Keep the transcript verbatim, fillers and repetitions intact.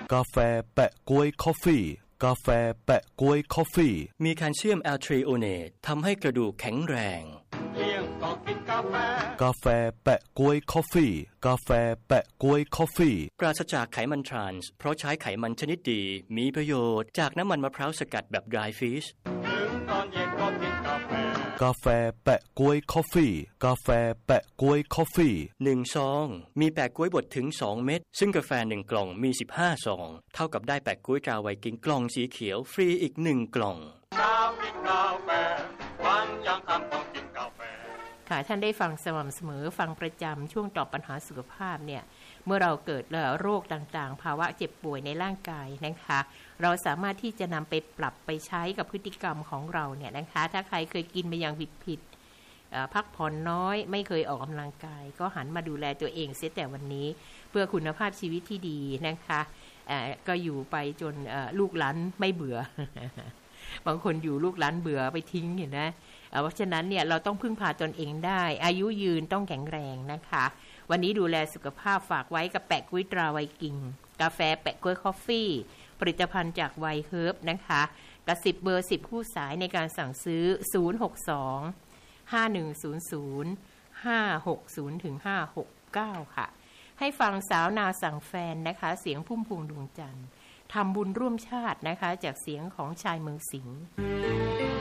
กาแฟแปะก๊วยคอฟฟี่กาแฟแปะก๊วยคอฟฟี่มีแคลเซียมแอลทริโอเนตทำให้กระดูกแข็งแรงเที่ยงก็กินกาแฟกาแฟแปะก๊วยคอฟฟี่กาแฟแปะก๊วยคอฟฟี่ปราศจากไขมันทรานส์เพราะใช้ไขมันชนิดดีมีประโยชน์จากน้ำมันมะพร้าวสกัดแบบ dry fish ถึงตอนเย็นก็กินกาแฟกาแฟแปะก๊วยคอฟฟี่กาแฟแปะก๊วยคอฟฟี่หนึ่งซองมีแปะก๊วยบดถึงสองเม็ดซึ่งกาแฟหนึ่งกล่องมีสิบห้าซองเท่ากับได้แปะก๊วยตราไวกิ้งกล่องสีเขียวฟรีอีกหนึ่งกล่องเช้ากินกาแฟวันยังค่ำต้องกินกาแฟค่ะท่านได้ฟังสม่ำเสมอฟังประจำช่วงตอบปัญหาสุขภาพเนี่ยเมื่อเราเกิดโรคต่างๆภาวะเจ็บป่วยในร่างกายนะคะเราสามารถที่จะนำไปปรับไปใช้กับพฤติกรรมของเราเนี่ยนะคะถ้าใครเคยกินไปอย่างผิดๆพักผ่อนน้อยไม่เคยออกกำลังกายก็หันมาดูแลตัวเองเสียแต่วันนี้เพื่อคุณภาพชีวิตที่ดีนะคะก็อยู่ไปจนลูกหลานไม่เบื่อบางคนอยู่ลูกหลานเบื่อไปทิ้งเห็นไหมเพราะฉะนั้นเนี่ยเราต้องพึ่งพาตนเองได้อายุยืนต้องแข็งแรงนะคะวันนี้ดูแลสุขภาพฝากไว้กับแปะก๊วยตราไวกิ้งกาแฟแปะก๊วยคอฟฟี่ผลิตภัณฑ์จากไวเฮิร์บนะคะกระสิบเบอร์สิบคู่สายในการสั่งซื้อศูนย์ หก สอง ห้า หนึ่ง ศูนย์ ศูนย์ ห้า หก ศูนย์ ถึง ห้า หก เก้าค่ะให้ฟังสาวนาสั่งแฟนนะคะเสียงพุ่มพวงดวงจันทร์ทำบุญร่วมชาตินะคะจากเสียงของชายเมืองสิงห์